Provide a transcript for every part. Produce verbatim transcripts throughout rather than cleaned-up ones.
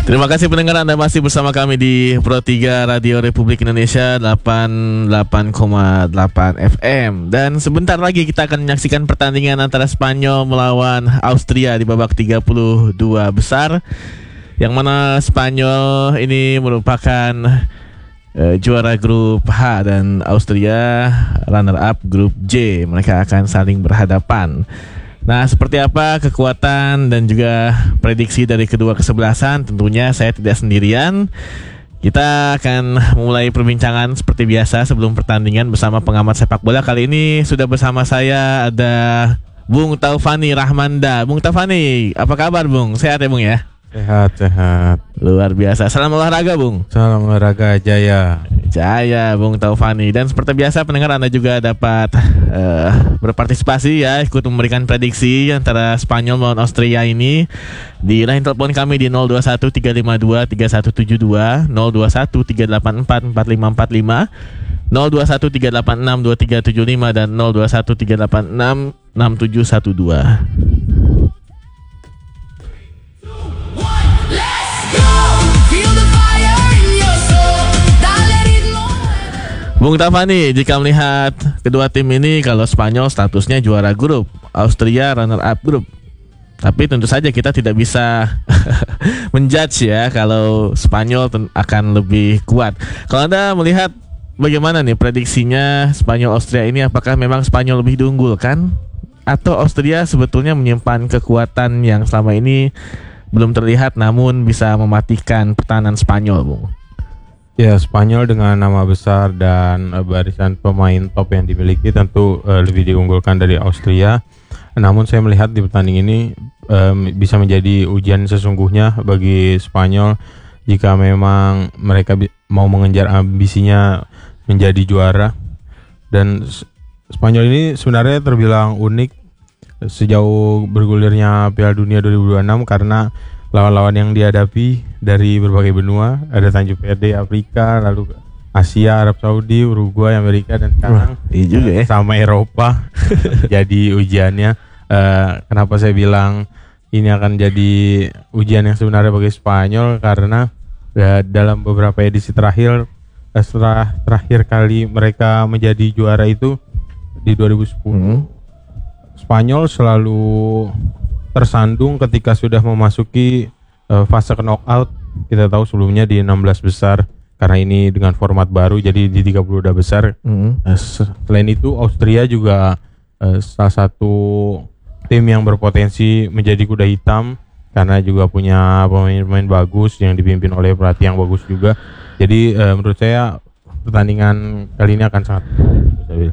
Terima kasih pendengar, Anda masih bersama kami di Pro tiga Radio Republik Indonesia delapan puluh delapan koma delapan F M. Dan sebentar lagi kita akan menyaksikan pertandingan antara Spanyol melawan Austria di babak tiga puluh dua besar, yang mana Spanyol ini merupakan uh, juara grup H dan Austria runner up grup J. Mereka akan saling berhadapan. Nah, seperti apa kekuatan dan juga prediksi dari kedua kesebelasan? Tentunya saya tidak sendirian. Kita akan memulai perbincangan seperti biasa sebelum pertandingan bersama pengamat sepak bola. Kali ini sudah bersama saya ada Bung Taufani Rahmanda. Bung Taufani, apa kabar Bung? Sehat ya Bung ya? Sehat, sehat. Luar biasa. Salam olahraga Bung. Salam olahraga Jaya. Jaya Bung Taufani. Dan seperti biasa pendengar, Anda juga dapat uh, berpartisipasi ya, ikut memberikan prediksi antara Spanyol melawan Austria ini di line telepon kami di nol dua satu tiga lima dua tiga satu tujuh dua, nol dua satu tiga delapan empat empat lima empat lima, nol dua satu tiga delapan enam dua tiga tujuh lima dan nol dua satu tiga delapan enam enam tujuh satu dua. Bung Taufani, jika melihat kedua tim ini, kalau Spanyol statusnya juara grup, Austria runner up grup. Tapi tentu saja kita tidak bisa menjudge ya kalau Spanyol akan lebih kuat. Kalau Anda melihat bagaimana nih prediksinya Spanyol Austria ini, apakah memang Spanyol lebih diunggulkan atau Austria sebetulnya menyimpan kekuatan yang selama ini belum terlihat namun bisa mematikan pertahanan Spanyol, Bung? Ya, Spanyol dengan nama besar dan uh, barisan pemain top yang dimiliki tentu uh, lebih diunggulkan dari Austria. Namun saya melihat di pertandingan ini um, bisa menjadi ujian sesungguhnya bagi Spanyol jika memang mereka bi- mau mengejar ambisinya menjadi juara. Dan Spanyol ini sebenarnya terbilang unik sejauh bergulirnya Piala Dunia dua ribu dua puluh enam karena lawan-lawan yang dihadapi dari berbagai benua, ada Tanjung Verde, Afrika, lalu Asia, Arab Saudi, Uruguay, Amerika, dan sekarang Wah, iya juga ya, sama Eropa. Jadi ujiannya, uh, kenapa saya bilang ini akan jadi ujian yang sebenarnya bagi Spanyol, karena uh, dalam beberapa edisi terakhir, uh, setelah terakhir kali mereka menjadi juara itu di dua ribu sepuluh, hmm. Spanyol selalu tersandung ketika sudah memasuki uh, fase knockout. Kita tahu sebelumnya di enam belas besar, karena ini dengan format baru jadi di tiga puluh dua besar. Mm-hmm. uh, Selain itu Austria juga uh, salah satu tim yang berpotensi menjadi kuda hitam karena juga punya pemain-pemain bagus yang dipimpin oleh pelatih yang bagus juga. Jadi uh, menurut saya pertandingan kali ini akan sangat stabil.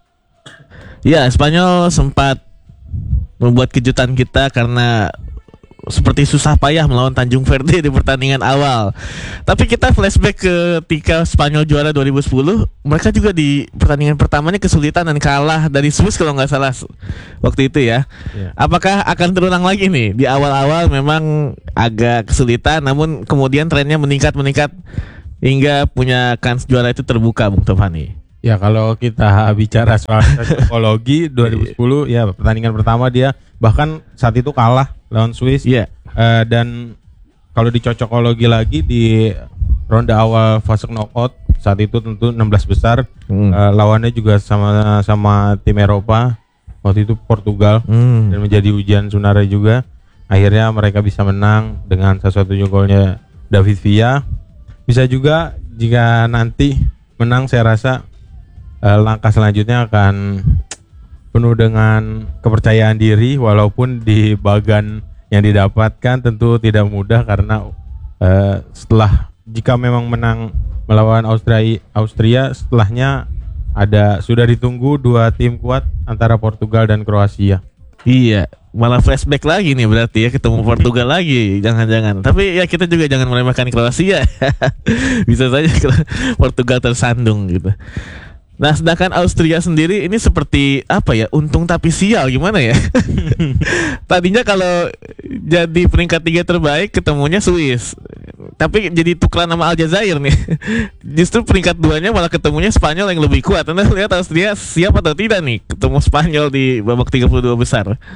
Ya, Spanyol sempat membuat kejutan kita karena seperti susah payah melawan Tanjung Verde di pertandingan awal. Tapi kita flashback ketika Spanyol juara dua ribu sepuluh, mereka juga di pertandingan pertamanya kesulitan dan kalah dari Swiss kalau nggak salah waktu itu ya. Yeah. Apakah akan terulang lagi nih? Di awal-awal memang agak kesulitan, namun kemudian trennya meningkat-meningkat hingga punya kans juara itu terbuka, Bung Taufani. Ya, kalau kita bicara soal psikologi dua ribu sepuluh, ya pertandingan pertama dia bahkan saat itu kalah lawan Swiss. Iya. Yeah. Uh, dan kalau dicocokologi lagi di ronde awal fase knockout saat itu tentu enam belas besar, hmm. uh, lawannya juga sama sama tim Eropa waktu itu Portugal, hmm. dan menjadi ujian sebenarnya juga. Akhirnya mereka bisa menang dengan salah satu golnya David Villa. Bisa juga jika nanti menang, saya rasa Uh, langkah selanjutnya akan penuh dengan kepercayaan diri, walaupun di bagan yang didapatkan tentu tidak mudah karena uh, setelah jika memang menang melawan Austria, Austria setelahnya ada sudah ditunggu dua tim kuat antara Portugal dan Kroasia. Iya, malah flashback lagi nih berarti ya, ketemu Portugal lagi, jangan-jangan. Tapi ya kita juga jangan meremehkan Kroasia. Bisa saja Portugal tersandung gitu. Nah, sedangkan Austria sendiri ini seperti apa ya, untung tapi sial gimana ya. Tadinya kalau jadi peringkat tiga terbaik ketemunya Swiss, tapi jadi tukeran sama Aljazair nih. Justru peringkat duanya malah ketemunya Spanyol yang lebih kuat. Anda lihat Austria siap atau tidak nih ketemu Spanyol di babak tiga puluh dua besar?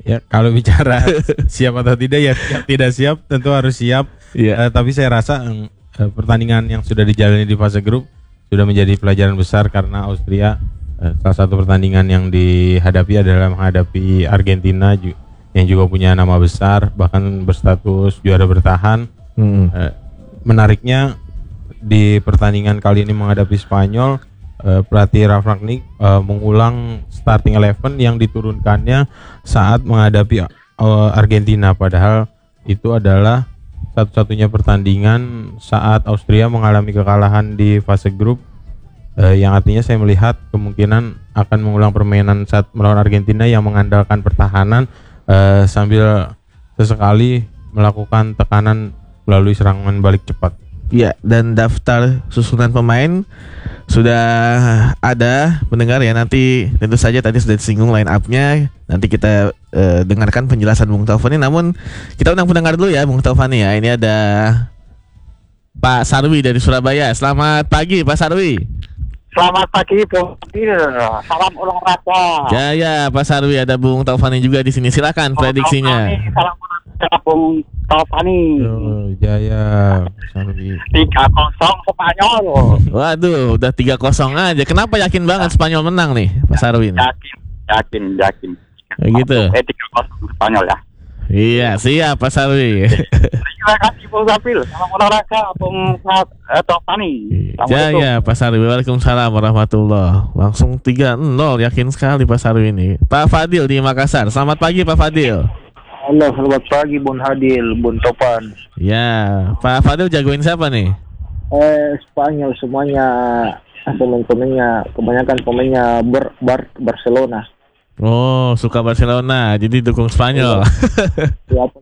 Ya kalau bicara siap atau tidak ya siap, tidak siap tentu harus siap. Iya. Eh, tapi saya rasa eh, pertandingan yang sudah dijalani di fase grup sudah menjadi pelajaran besar karena Austria eh, salah satu pertandingan yang dihadapi adalah menghadapi Argentina ju- yang juga punya nama besar bahkan berstatus juara bertahan. Mm-mm. Eh, menariknya di pertandingan kali ini menghadapi Spanyol, eh, pelatih Ralf Rangnick eh, mengulang starting eleven yang diturunkannya saat menghadapi eh, Argentina, padahal itu adalah satu-satunya pertandingan saat Austria mengalami kekalahan di fase grup, eh, yang artinya saya melihat kemungkinan akan mengulang permainan saat melawan Argentina yang mengandalkan pertahanan eh, sambil sesekali melakukan tekanan melalui serangan balik cepat. Ya, dan daftar susunan pemain sudah ada pendengar ya. Nanti tentu saja tadi sudah disinggung line up-nya. Nanti kita eh, dengarkan penjelasan Bung Taufani. Namun kita undang pendengar dulu ya Bung Taufani ya. Ini ada Pak Sarwi dari Surabaya. Selamat pagi Pak Sarwi. Selamat pagi Bung Fadil, salam olahraga. Jaya Pak Sarwi, ada Bung Taufani juga di sini. Silakan prediksinya. Salam olahraga Bung Taufani. Oh, Jaya Sarwi. tiga kosong Spanyol. Waduh, udah tiga kosong aja. Kenapa yakin banget Spanyol menang nih Pak Sarwi? Yakin, yakin, yakin. Begitu. Eh tiga kosong Spanyol ya. Iya, siap Pak Sarwi. Terima kasih Bung Fadil, salam olahraga Bung eh, Taufani. Jaya Pak Sarwi. Waalaikumsalam warahmatullah. Langsung tiga nol, yakin sekali Pak Sarwi ini. Pak Fadil di Makassar. Selamat pagi Pak Fadil. Halo, selamat pagi Bun Hadil, Bun Topan. Ya, Pak Fadil jagoin siapa nih? Eh, Spanyol semuanya, pemain-pemainnya, kebanyakan pemainnya ber, bar, Barcelona. Oh, suka Barcelona, jadi dukung Spanyol. Siapa?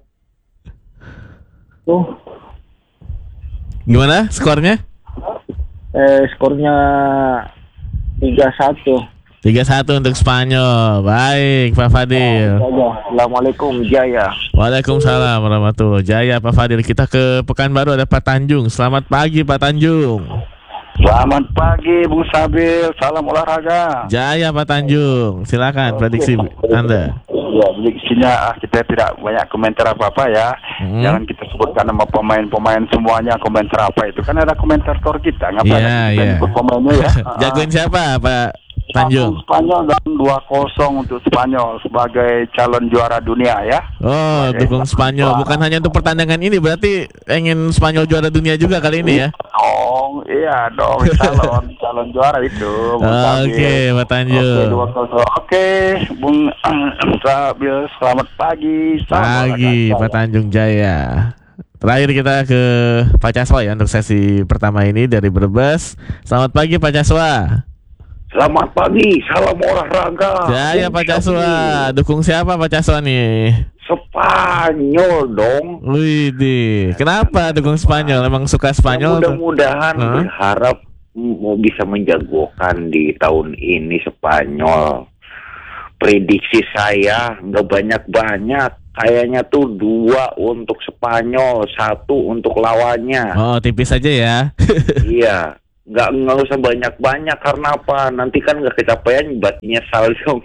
Tuh, Gimana skornya? eh, skornya tiga satu. tiga satu untuk Spanyol. Baik, Pak Fadil. Assalamualaikum, Jaya. Waalaikumsalam warahmatullahi. Jaya Pak Fadil. Kita ke Pekanbaru, ada Pak Tanjung. Selamat pagi Pak Tanjung. Selamat pagi Bung Sabil, salam olahraga. Jaya Pak Tanjung. Silakan prediksi Anda. Ya, prediksinya ah, kita tidak banyak komentar apa-apa ya. Hmm. Jangan kita sebutkan nama pemain-pemain semuanya komentar apa itu. Kan ada komentator kita, ngapain Iya, kita iya. nyebut pemainnya ya. Jagoin siapa Pak Tanjung? Satu Spanyol dan dua kosong untuk Spanyol sebagai calon juara dunia ya. Oh, Oke. dukung Spanyol. Bukan hanya untuk pertandingan ini, berarti ingin Spanyol juara dunia juga kali ini ya? Oh, iya dong, calon calon juara itu. Bung Oke, Sabil. Pak Tanjung. Oke, dua kosong. Oke, Bung Sabil, selamat pagi. Selamat Pagi olahraga. Pak Tanjung Jaya. Terakhir kita ke Pak Caswa ya untuk sesi pertama ini dari Brebes. Selamat pagi Pak Caswa. Selamat pagi, salam olahraga. Jaya Pak Caswa. Dukung siapa Pak Caswa nih? Spanyol dong. Widih, kenapa dukung Spanyol? Emang suka Spanyol? tuh? Mudah-mudahan Hah? berharap mau bisa menjagokan di tahun ini Spanyol. Prediksi saya nggak banyak-banyak. Kayaknya tuh dua untuk Spanyol, satu untuk lawannya. Oh, tipis aja ya. Iya, nggak nggak usah banyak-banyak karena apa? Nanti kan nggak kecapean, buat nyesal dong.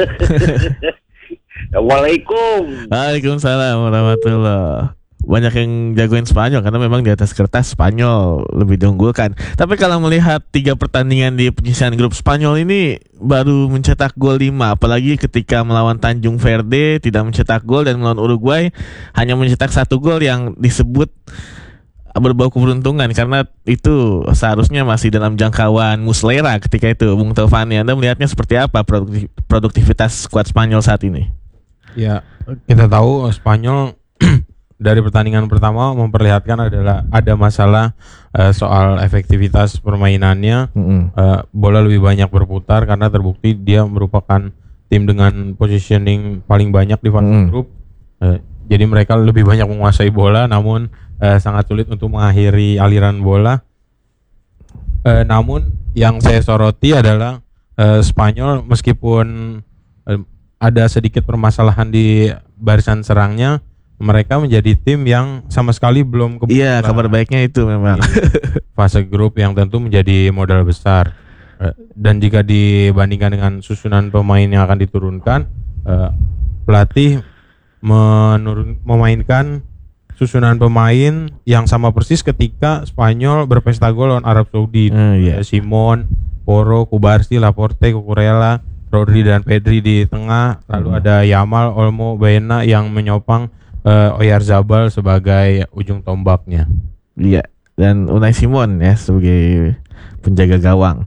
Assalamualaikum. Waalaikumsalam warahmatullah. Banyak yang jagoin Spanyol karena memang di atas kertas Spanyol lebih diunggulkan. Tapi kalau melihat tiga pertandingan di penyisihan grup, Spanyol ini baru mencetak gol lima. Apalagi ketika melawan Tanjung Verde tidak mencetak gol, dan melawan Uruguay hanya mencetak satu gol yang disebut berbau keberuntungan, karena itu seharusnya masih dalam jangkauan Muslera ketika itu. Bung Taufani, Anda melihatnya seperti apa produktif- produktivitas skuad Spanyol saat ini? Ya, kita tahu Spanyol dari pertandingan pertama memperlihatkan adalah ada masalah uh, soal efektivitas permainannya. Mm-mm. Uh, bola lebih banyak berputar karena terbukti dia merupakan tim dengan positioning paling banyak di fase Mm. grup. Uh, jadi mereka lebih banyak menguasai bola, namun uh, sangat sulit untuk mengakhiri aliran bola. Uh, namun yang saya soroti adalah uh, Spanyol meskipun uh, ada sedikit permasalahan di barisan serangnya, mereka menjadi tim yang sama sekali belum ke Iya, kabar baiknya itu memang. fase grup yang tentu menjadi modal besar. Eh, Dan jika dibandingkan dengan susunan pemain yang akan diturunkan, eh, pelatih menurun, memainkan susunan pemain yang sama persis ketika Spanyol berpesta gol lawan Arab Saudi. Hmm, iya. Ada Simon, Porro, Cubarsí, Laporte, Cucurella, Rodri dan Pedri di tengah, lalu Hmm. ada Yamal, Olmo, Baena yang menyopang uh, Oyarzabal sebagai ujung tombaknya. Iya, dan Unai Simon ya sebagai penjaga gawang.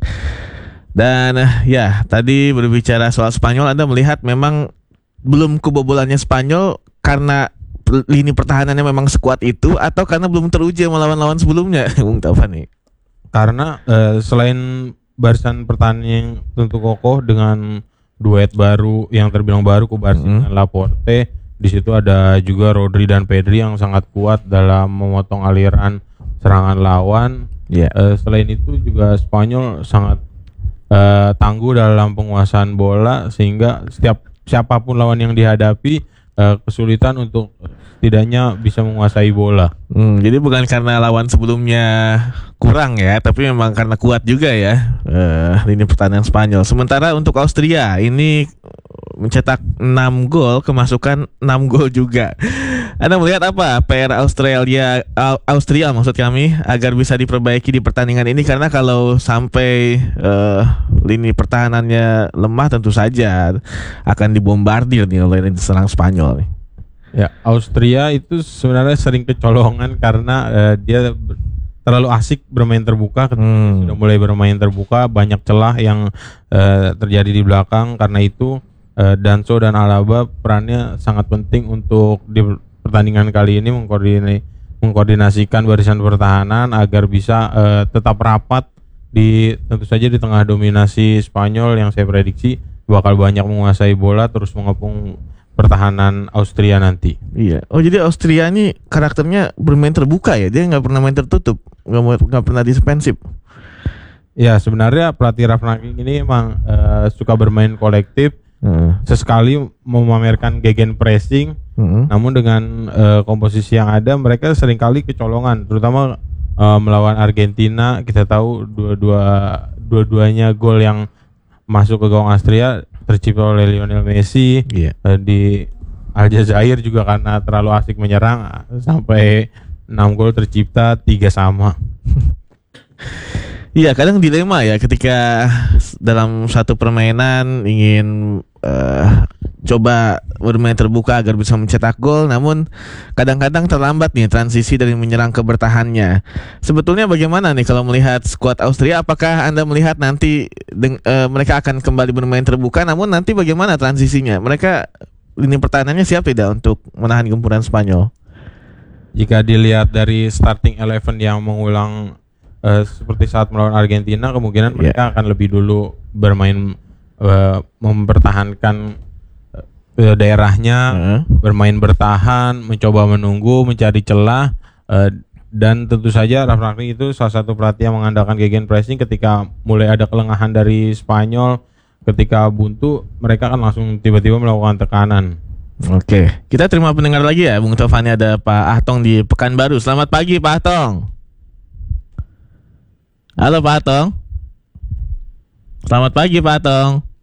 Dan eh, ya, tadi berbicara soal Spanyol, Anda melihat memang belum kebobolannya Spanyol karena per- lini pertahanannya memang sekuat itu atau karena belum teruji melawan lawan sebelumnya, Bung Taufan nih? Karena uh, selain barisan pertahanan yang tentu kokoh dengan duet baru yang terbilang baru Cubarsí Mm-hmm. dan Laporte, di situ ada juga Rodri dan Pedri yang sangat kuat dalam memotong aliran serangan lawan. Iya. Uh, selain itu juga Spanyol sangat uh, tangguh dalam penguasaan bola sehingga setiap siapapun lawan yang dihadapi uh, kesulitan untuk setidaknya bisa menguasai bola. Hmm, jadi bukan karena lawan sebelumnya kurang ya, tapi memang karena kuat juga ya eh, lini pertahanan Spanyol. Sementara untuk Austria ini mencetak enam gol, kemasukan enam gol juga. Anda melihat apa P R Australia Au- Austria maksud kami agar bisa diperbaiki di pertandingan ini, karena kalau sampai eh, lini pertahanannya lemah tentu saja akan dibombardir nih oleh lini serang Spanyol nih. Ya, Austria itu sebenarnya sering kecolongan karena eh, dia ber- terlalu asik bermain terbuka. Ketika Hmm. sudah mulai bermain terbuka, banyak celah yang eh, terjadi di belakang. Karena itu eh, Danso dan Alaba perannya sangat penting untuk di pertandingan kali ini mengkoordinasi, mengkoordinasikan barisan pertahanan agar bisa eh, tetap rapat di tentu saja di tengah dominasi Spanyol yang saya prediksi bakal banyak menguasai bola terus mengepung pertahanan Austria nanti. Iya. Oh, jadi Austria ini karakternya bermain terbuka ya. Dia nggak pernah main tertutup, nggak mau- nggak pernah defensif. Ya, sebenarnya pelatih Rangnick ini emang eh, suka bermain kolektif, Heeh. sesekali memamerkan gegen pressing, Heeh. namun dengan eh, komposisi yang ada mereka seringkali kecolongan, terutama eh, melawan Argentina. Kita tahu dua-dua dua-duanya gol yang masuk ke gawang Austria tercipta oleh Lionel Messi. Iya. Eh, di Aljazair juga karena terlalu asik menyerang sampai enam gol tercipta, tiga sama. Iya, kadang dilema ya ketika dalam satu permainan ingin eh, coba bermain terbuka agar bisa mencetak gol, namun kadang-kadang terlambat nih transisi dari menyerang ke bertahannya. Sebetulnya bagaimana nih kalau melihat skuad Austria? Apakah Anda melihat nanti deng- eh, mereka akan kembali bermain terbuka, namun nanti bagaimana transisinya? Mereka lini pertahanannya siap tidak untuk menahan gempuran Spanyol? Jika dilihat dari starting eleven yang mengulang eh, seperti saat melawan Argentina, kemungkinan Iya. mereka akan lebih dulu bermain eh, mempertahankan eh, daerahnya, Heeh. bermain bertahan, mencoba menunggu, mencari celah, eh, dan tentu saja Rangnick itu salah satu pelatih yang mengandalkan gegen pressing. Ketika mulai ada kelengahan dari Spanyol, ketika buntu, mereka kan langsung tiba-tiba melakukan tekanan. Oke, kita terima pendengar lagi ya, Bung Taufani. Ada Pak Ahtong di Pekanbaru. Selamat pagi, Pak Ahtong. Halo, Pak Ahtong. Selamat pagi, Pak Ahtong.